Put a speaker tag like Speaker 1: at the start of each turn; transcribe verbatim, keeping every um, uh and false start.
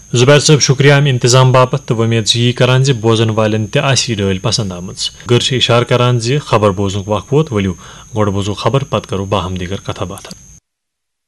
Speaker 1: जुबैर साहब शुक्रिया अम इंतजाम बापत तो वमेद यी करान जे बोजन वालन ते आसी डल पसंद आमज गर इशार करान जे खबर बोजुक वक्त वोत वलियो गोड़ बोजो खबर पत करो बाहम दिगर कथा बात।